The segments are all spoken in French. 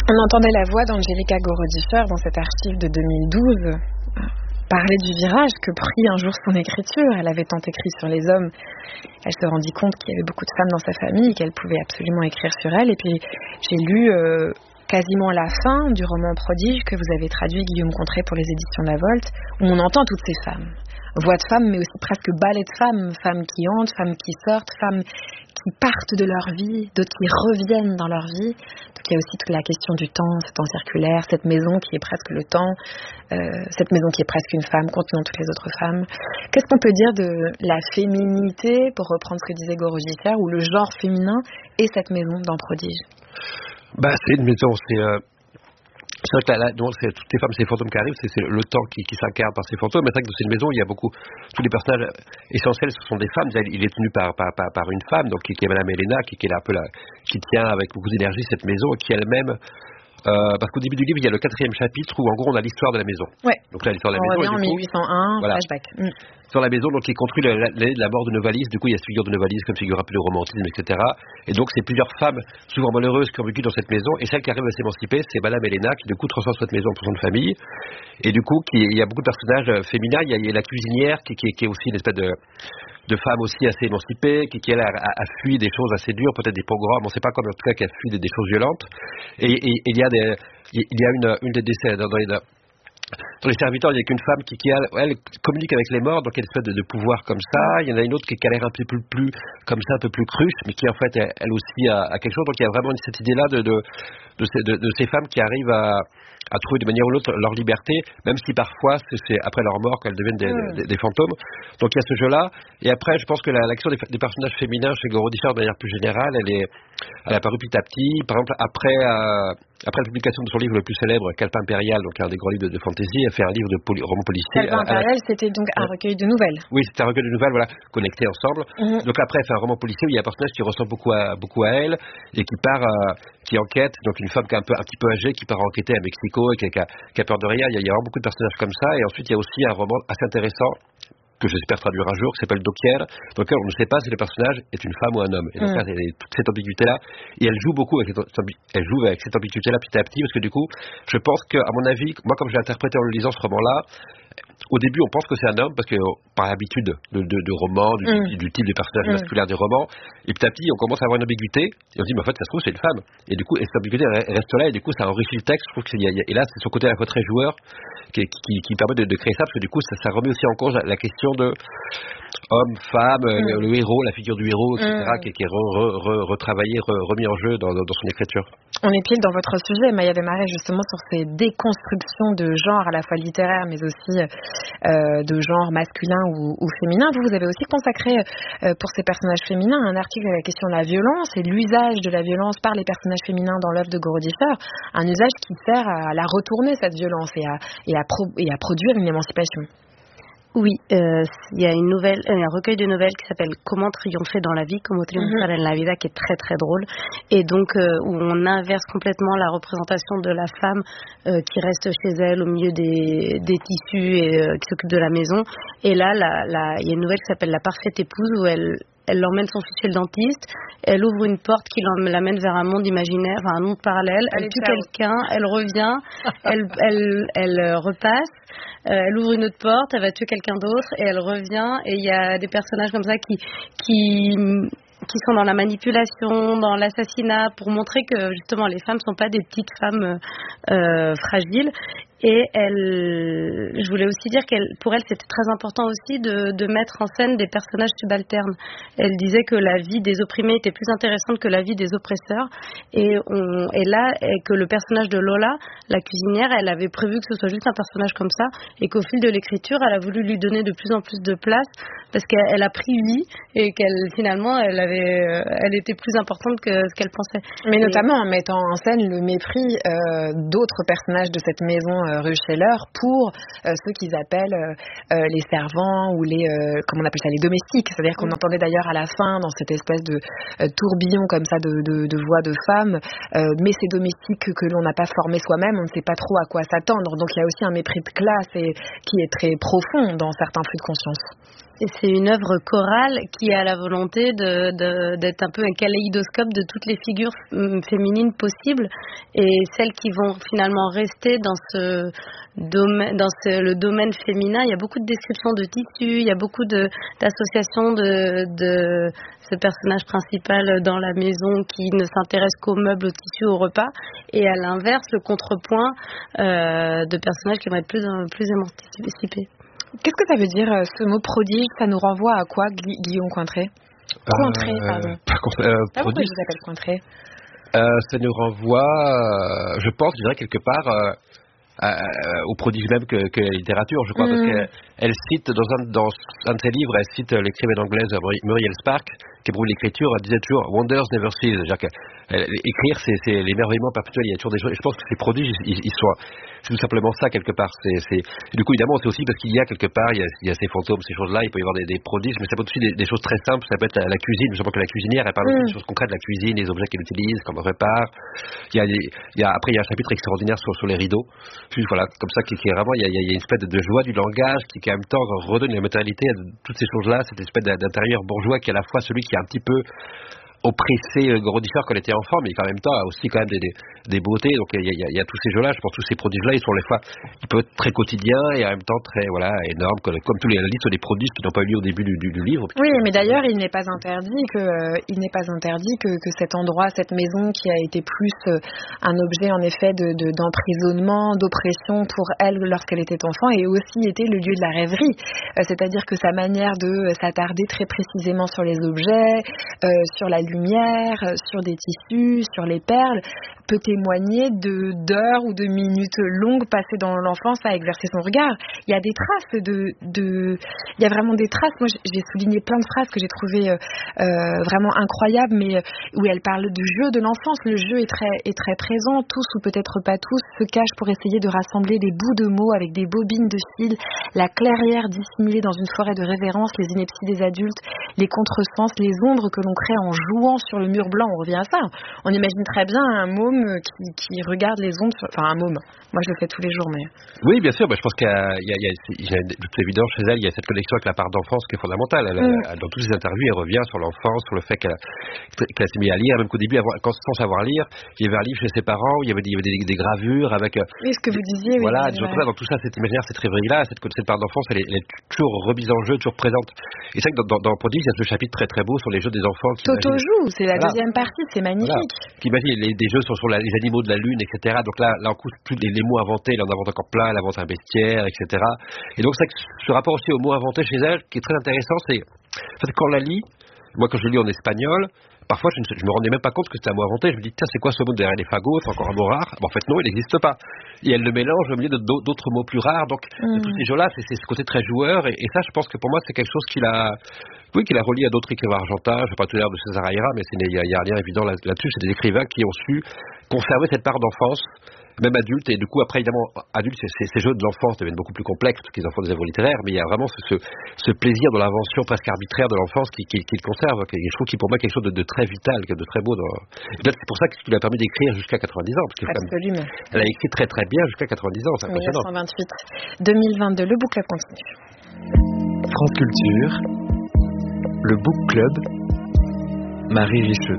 On entendait la voix d'Angelica Gorodischer dans cette archive de 2012 parler du virage que prit un jour son écriture. Elle avait tant écrit sur les hommes, elle se rendit compte qu'il y avait beaucoup de femmes dans sa famille et qu'elle pouvait absolument écrire sur elles. Et puis j'ai lu quasiment la fin du roman Prodige que vous avez traduit, Guillaume Contré, pour les éditions La Volte, où on entend toutes ces femmes. Voix de femmes, mais aussi presque ballet de femmes. Femmes qui hantent, femmes qui sortent, femmes qui partent de leur vie, d'autres qui reviennent dans leur vie. Donc il y a aussi toute la question du temps, ce temps circulaire, cette maison qui est presque le temps, cette maison qui est presque une femme contenant toutes les autres femmes. Qu'est-ce qu'on peut dire de la féminité, pour reprendre ce que disait Gorodischer, ou le genre féminin et cette maison dans Prodige? C'est une maison, c'est vrai que là, toutes les femmes, c'est les fantômes qui arrivent, c'est le temps qui s'incarne par ces fantômes. Mais c'est vrai que dans cette maison, il y a tous les personnages essentiels, ce sont des femmes. Il est tenu par une femme, donc qui est Madame Helena, qui est là un peu qui tient avec beaucoup d'énergie cette maison, et qui elle-même, parce qu'au début du livre, il y a le 4e chapitre où en gros on a l'histoire de la maison. Ouais. Donc là, l'histoire de la maison. On revient en 1801, voilà. Flashback. Sur la maison, donc qui est construit l'année de la mort de Novalis. Du coup, il y a cette figure de Novalis comme figure un peu de romantisme, etc. Et donc, c'est plusieurs femmes, souvent malheureuses, qui ont vécu dans cette maison. Et celle qui arrive à s'émanciper, c'est Madame Helena, qui du coup transforme cette maison pour son famille. Et du coup, il y a beaucoup de personnages féminins. Il y a la cuisinière, qui est aussi une espèce de femme aussi assez émancipée, qui elle a fui des choses assez dures, peut-être des pogroms, on ne sait pas comment, en tout cas, qui a fui des choses violentes. Et il y a une des dans les serviteurs, il n'y a qu'une femme qui elle communique avec les morts, donc elle a une espèce de pouvoir comme ça. Il y en a une autre qui a l'air un peu plus comme ça, un peu plus cruche, mais qui en fait elle aussi a quelque chose. Donc il y a vraiment cette idée-là de ces femmes qui arrivent à trouver de manière ou l'autre leur liberté, même si parfois c'est après leur mort qu'elles deviennent des fantômes. Donc il y a ce jeu-là. Et après, je pense que l'action des personnages féminins chez Gorodischer, de manière plus générale, elle a apparu petit à petit. Par exemple, après la publication de son livre le plus célèbre, Calepin Impérial, donc un des grands livres de fantasy, elle fait un livre de roman policier. Calepin Impérial, c'était donc un recueil de nouvelles. Oui, c'était un recueil de nouvelles, voilà, connectés ensemble. Donc après, elle fait un roman policier où il y a un personnage qui ressemble beaucoup à elle et qui enquête. Donc une femme qui est un petit peu âgée, qui part enquêter à Mexico et qui a peur de rien. Il y a vraiment beaucoup de personnages comme ça. Et ensuite, il y a aussi un roman assez intéressant que j'espère traduire un jour, qui s'appelle Doquier, dans lequel on ne sait pas si le personnage est une femme ou un homme. Et donc là, il y a toute cette ambiguïté-là. Et elle joue beaucoup avec cette ambiguïté-là petit à petit, parce que du coup, je pense que, à mon avis, moi, comme je l'ai interprété en le lisant ce roman-là, au début, on pense que c'est un homme, parce que par habitude de roman, du type des personnages masculins des romans, et petit à petit, on commence à avoir une ambiguïté, et on se dit, mais en fait, ça se trouve, c'est une femme. Et du coup, cette ambiguïté elle reste là, et du coup, ça enrichit le texte. Je trouve et là, c'est son côté à la fois très joueur, qui permet de créer ça, parce que du coup, ça remet aussi en cause la question de homme, femme, le héros, la figure du héros, etc., qui est retravaillé, remis en jeu dans son écriture. On est pile dans votre sujet, Maya Desmarais, justement sur ces déconstructions de genre à la fois littéraire, mais aussi de genre masculin ou féminin. Vous avez aussi consacré pour ces personnages féminins un article à la question de la violence et l'usage de la violence par les personnages féminins dans l'œuvre de Gorodischer, un usage qui sert à la retourner, cette violence, et à produire une émancipation. Oui, il y a un recueil de nouvelles qui s'appelle Comment triompher dans la vie, Como triunfar en la vida, qui est très très drôle, et donc où on inverse complètement la représentation de la femme qui reste chez elle au milieu des tissus et qui s'occupe de la maison. Et là, il y a une nouvelle qui s'appelle La parfaite épouse, où elle emmène son fils chez le dentiste, elle ouvre une porte qui l'amène vers un monde imaginaire, un monde parallèle, elle tue quelqu'un, elle revient, elle repasse, elle ouvre une autre porte, elle va tuer quelqu'un d'autre et elle revient, et il y a des personnages comme ça qui sont dans la manipulation, dans l'assassinat, pour montrer que justement les femmes ne sont pas des petites femmes fragiles. Et je voulais aussi dire pour elle, c'était très important aussi de mettre en scène des personnages subalternes. Elle disait que la vie des opprimés était plus intéressante que la vie des oppresseurs. Et que le personnage de Lola, la cuisinière, elle avait prévu que ce soit juste un personnage comme ça, et qu'au fil de l'écriture, elle a voulu lui donner de plus en plus de place, parce qu'elle a pris vie, et finalement, elle était plus importante que ce qu'elle pensait. Mais notamment en mettant en scène le mépris d'autres personnages de cette maison rue Scheller pour ceux qu'ils appellent les servants ou comment on appelle ça, les domestiques. C'est-à-dire qu'on entendait d'ailleurs à la fin, dans cette espèce de tourbillon comme ça de voix de femmes, mais ces domestiques que l'on n'a pas formés soi-même, on ne sait pas trop à quoi s'attendre. Donc il y a aussi un mépris de classe qui est très profond dans certains flux de conscience. C'est une œuvre chorale qui a la volonté d'être un peu un kaléidoscope de toutes les figures féminines possibles et celles qui vont finalement rester dans le domaine féminin. Il y a beaucoup de descriptions de tissus, il y a beaucoup d'associations de ce personnage principal dans la maison qui ne s'intéresse qu'aux meubles, aux tissus, au repas, et à l'inverse, le contrepoint de personnages qui vont être plus émancipés. Qu'est-ce que ça veut dire ce mot prodige? Ça nous renvoie à quoi, Guillaume Cointré? Cointré, pardon. Pourquoi je vous appelle Cointré? Ça nous renvoie, je pense, je dirais quelque part au prodige même que la littérature, je crois, parce qu'elle cite dans un de ses livres, elle cite l'écrivaine anglaise Muriel Spark, qui éprouve l'écriture, elle disait toujours "Wonders never cease", c'est-à-dire qu'écrire c'est l'émerveillement perpétuel. Il y a toujours des choses. Et je pense que ces prodiges, c'est tout simplement ça quelque part. Et du coup, évidemment, c'est aussi parce qu'il y a quelque part, il y a ces fantômes, ces choses-là. Il peut y avoir des prodiges, mais ça peut être aussi des choses très simples. Ça peut être la cuisine. Je pense que la cuisinière, elle parle aussi des choses concrètes de la cuisine, les objets qu'elle utilise, comment elle prépare. Après, il y a un chapitre extraordinaire sur les rideaux. Juste, voilà, comme ça, qui est vraiment, il y a une espèce de joie du langage qui en même temps redonne la matérialité à toutes ces choses-là, cette espèce d'intérieur bourgeois qui est à la fois celui qui est un petit peu oppressé Gros-Diffeur quand elle était enfant, mais qui en même temps a aussi quand même des beautés. Donc il y a tous ces jeux-là, je pense, tous ces prodiges-là, ils sont les fois, ils peuvent être très quotidiens et en même temps très énormes, comme tous la liste des prodiges qui n'ont pas eu lieu au début du livre. Oui, mais d'ailleurs, il n'est pas interdit que cet endroit, cette maison qui a été plus un objet en effet d'emprisonnement, d'oppression pour elle lorsqu'elle était enfant, ait aussi été le lieu de la rêverie. C'est-à-dire que sa manière de s'attarder très précisément sur les objets, sur la lumière, sur des tissus, sur les perles, peut témoigner d'heures ou de minutes longues passées dans l'enfance à exercer son regard. Il y a des traces il y a vraiment des traces. Moi, j'ai souligné plein de phrases que j'ai trouvées vraiment incroyables, mais où elle parle du jeu de l'enfance. Le jeu est très présent. Tous ou peut-être pas tous se cachent pour essayer de rassembler des bouts de mots avec des bobines de fil, la clairière dissimulée dans une forêt de révérence, les inepties des adultes, les contresens, les ombres que l'on crée en jouant sur le mur blanc. On revient à ça. On imagine très bien un môme qui regarde les ombres, un môme. Moi, je le fais tous les jours, mais... Oui, bien sûr. Je pense qu'il y a de toute évidence chez elle, il y a cette connexion avec la part d'enfance qui est fondamentale. Dans toutes ses interviews, elle revient sur l'enfance, sur le fait qu'elle s'est mise à lire, même qu'au début, sans savoir lire, il y avait un livre chez ses parents où il y avait des gravures avec... Oui, ce que vous disiez, oui. Voilà, dans tout ça, cet imaginaire, cette rêverie-là, cette part d'enfance, elle est toujours remise en jeu, toujours présente. Et c'est vrai que dans Prodige, il y a ce chapitre très très beau sur les jeux des enfants. Toto joue, c'est la deuxième partie, c'est magnifique. Voilà. Qui imagine des jeux sur les animaux de la lune, etc. Donc là on couche plus les mots inventés, elle en invente encore plein, elle invente un bestiaire, etc. Et donc c'est ce rapport aussi aux mots inventés chez elle qui est très intéressant, c'est en fait quand on la lit, moi quand je lis en espagnol, parfois je me rendais même pas compte que c'était un mot inventé, je me dis tiens c'est quoi ce mot derrière les fagots, c'est encore un mot rare, en fait non il n'existe pas. Et elle le mélange au milieu d'autres mots plus rares, donc tous ces jeux-là, c'est ce côté très joueur, et ça je pense que pour moi c'est quelque chose qu'il a relié à d'autres écrivains argentins, je ne vais pas tout dire de César Aira, mais il y a un lien évident là-dessus, c'est des écrivains qui ont su conserver cette part d'enfance, même adulte, et du coup après évidemment adulte ces jeux de l'enfance deviennent beaucoup plus complexes parce qu'ils en font des œuvres littéraires, mais il y a vraiment ce plaisir de l'invention presque arbitraire de l'enfance qui conserve, et je trouve qu'il pour moi quelque chose de très vital, de très beau. Peut-être c'est pour ça qu'il lui a permis d'écrire jusqu'à 90 ans, parce absolument. Elle a écrit très très bien jusqu'à 90 ans, c'est impressionnant. 1928, 2022, le Book Club continue. France Culture, le Book Club, Marie Richeux.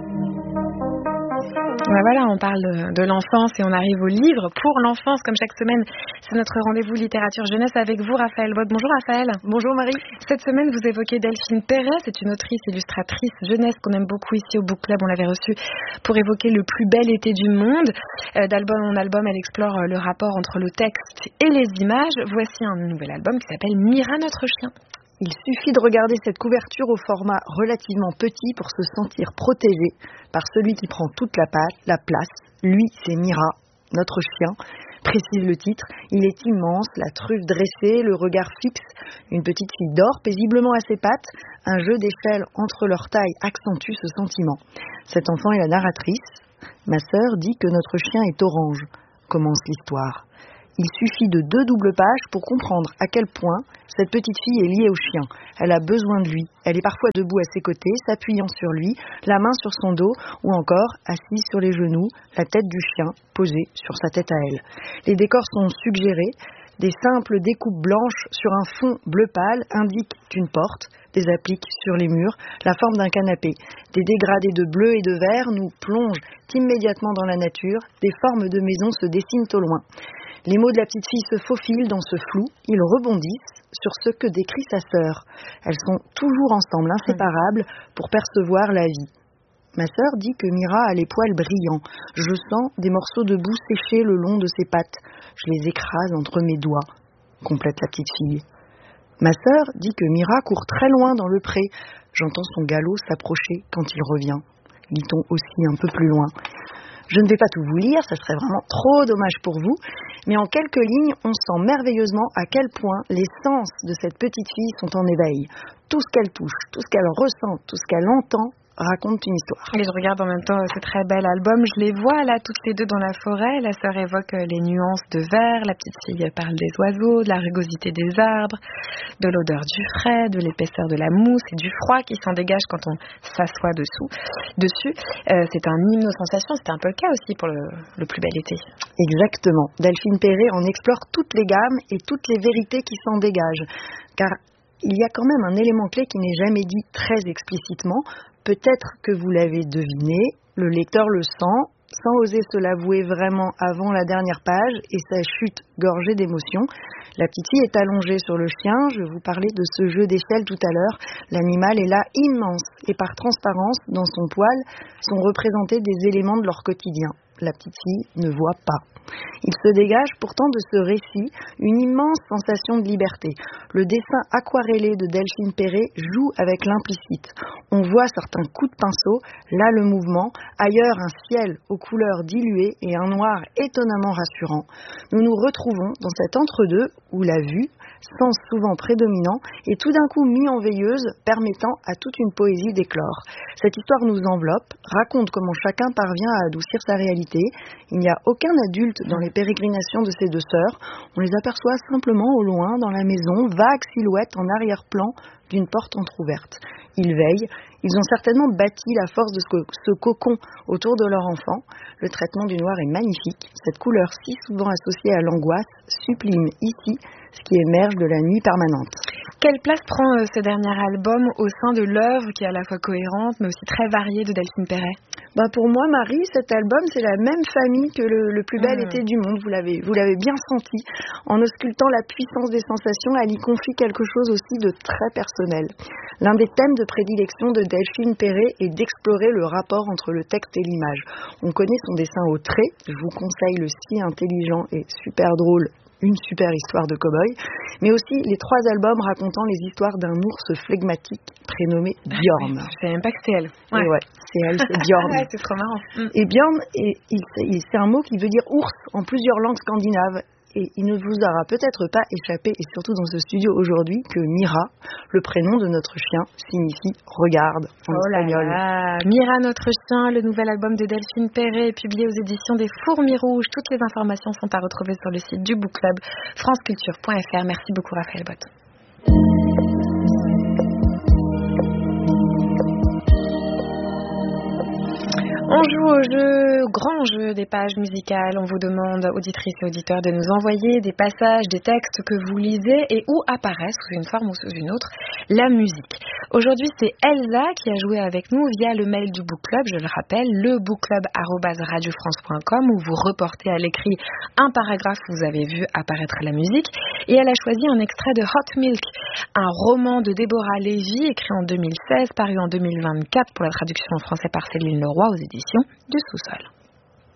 Voilà, on parle de l'enfance et on arrive au livre pour l'enfance. Comme chaque semaine, c'est notre rendez-vous littérature jeunesse avec vous, Raphaël Baude. Bonjour Raphaël. Bonjour Marie. Cette semaine, vous évoquez Delphine Perret. C'est une autrice, illustratrice jeunesse qu'on aime beaucoup ici au Book Club. On l'avait reçue pour évoquer le plus bel été du monde. D'album en album, elle explore le rapport entre le texte et les images. Voici un nouvel album qui s'appelle Mira notre chien. Il suffit de regarder cette couverture au format relativement petit pour se sentir protégé par celui qui prend toute la place. Lui, c'est Mira, notre chien, précise le titre. Il est immense, la truffe dressée, le regard fixe. Une petite fille dort paisiblement à ses pattes. Un jeu d'échelle entre leurs tailles accentue ce sentiment. Cet enfant est la narratrice. Ma sœur dit que notre chien est orange, commence l'histoire. Il suffit de 2 doubles pages pour comprendre à quel point cette petite fille est liée au chien. Elle a besoin de lui. Elle est parfois debout à ses côtés, s'appuyant sur lui, la main sur son dos, ou encore assise sur les genoux, la tête du chien posée sur sa tête à elle. Les décors sont suggérés. Des simples découpes blanches sur un fond bleu pâle indiquent une porte, des appliques sur les murs, la forme d'un canapé. Des dégradés de bleu et de vert nous plongent immédiatement dans la nature, des formes de maisons se dessinent au loin. Les mots de la petite fille se faufilent dans ce flou, ils rebondissent sur ce que décrit sa sœur. Elles sont toujours ensemble, inséparables, pour percevoir la vie. Ma sœur dit que Mira a les poils brillants. Je sens des morceaux de boue séchés le long de ses pattes. Je les écrase entre mes doigts, complète la petite fille. Ma sœur dit que Mira court très loin dans le pré. J'entends son galop s'approcher quand il revient. Lit-on aussi un peu plus loin. Je ne vais pas tout vous lire, ça serait vraiment trop dommage pour vous, mais en quelques lignes, on sent merveilleusement à quel point les sens de cette petite fille sont en éveil. Tout ce qu'elle touche, tout ce qu'elle ressent, tout ce qu'elle entend raconte une histoire. Et je regarde en même temps ce très bel album, je les vois là toutes les deux dans la forêt, la sœur évoque les nuances de vert, la petite fille parle des oiseaux, de la rugosité des arbres, de l'odeur du frais, de l'épaisseur de la mousse et du froid qui s'en dégage quand on s'assoit dessus. C'est un hymne aux sensations, c'était un peu le cas aussi pour le plus bel été. Exactement, Delphine Perret en explore toutes les gammes et toutes les vérités qui s'en dégagent, car il y a quand même un élément clé qui n'est jamais dit très explicitement. Peut-être que vous l'avez deviné, le lecteur le sent, sans oser se l'avouer vraiment avant la dernière page et sa chute gorgée d'émotions. La petite fille est allongée sur le chien, je vous parlais de ce jeu d'échelle tout à l'heure. L'animal est là immense et par transparence, dans son poil, sont représentés des éléments de leur quotidien. La petite fille ne voit pas. Il se dégage pourtant de ce récit une immense sensation de liberté. Le dessin aquarellé de Delphine Perret joue avec l'implicite. On voit certains coups de pinceau, là le mouvement, ailleurs un ciel aux couleurs diluées et un noir étonnamment rassurant. Nous nous retrouvons dans cet entre-deux où la vue, sens souvent prédominant, est tout d'un coup mis en veilleuse, permettant à toute une poésie d'éclore. Cette histoire nous enveloppe, raconte comment chacun parvient à adoucir sa réalité. Il n'y a aucun adulte dans les pérégrinations de ces deux sœurs. On les aperçoit simplement au loin, dans la maison, vagues silhouettes en arrière-plan d'une porte entr'ouverte. Ils veillent. Ils ont certainement bâti la force de ce cocon autour de leur enfant. Le traitement du noir est magnifique. Cette couleur si souvent associée à l'angoisse sublime ici ce qui émerge de la nuit permanente. Quelle place prend ce dernier album au sein de l'œuvre qui est à la fois cohérente mais aussi très variée de Delphine Perret? Pour moi, Marie, cet album, c'est la même famille que le plus bel été du monde. Vous l'avez bien senti. En auscultant la puissance des sensations, elle y confie quelque chose aussi de très personnel. L'un des thèmes de prédilection de Delphine Perret est d'explorer le rapport entre le texte et l'image. On connaît son dessin au trait. Je vous conseille le si intelligent et super drôle Une super histoire de cow-boy, mais aussi les 3 albums racontant les histoires d'un ours flegmatique prénommé Bjorn. Je savais même pas que c'était elle. Ouais. Ouais, c'est elle, c'est Bjorn. Ouais, c'est trop marrant. Et Bjorn, c'est un mot qui veut dire ours en plusieurs langues scandinaves. Et il ne vous aura peut-être pas échappé, et surtout dans ce studio aujourd'hui, que Mira, le prénom de notre chien, signifie regarde en espagnol. Mira, notre chien, le nouvel album de Delphine Perret, publié aux éditions des Fourmis Rouges. Toutes les informations sont à retrouver sur le site du Book Club, franceculture.fr. Merci beaucoup Raphaël Bott. On joue au grand jeu des pages musicales. On vous demande, auditrices et auditeurs, de nous envoyer des passages, des textes que vous lisez et où apparaît, sous une forme ou sous une autre, la musique. Aujourd'hui, c'est Elsa qui a joué avec nous via le mail du Book Club, je le rappelle, lebookclub@radiofrance.com, où vous reportez à l'écrit un paragraphe où vous avez vu apparaître la musique. Et elle a choisi un extrait de Hot Milk, un roman de Déborah Lévy, écrit en 2016, paru en 2024 pour la traduction en français par Céline Leroy aux éditions du Sous-Sol.